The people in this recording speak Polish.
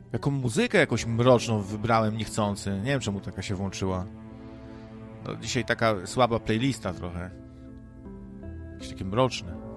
Jaką muzykę jakąś mroczną wybrałem niechcący. Nie wiem, czemu taka się włączyła. No, dzisiaj taka słaba playlista trochę. Jakieś takie mroczne.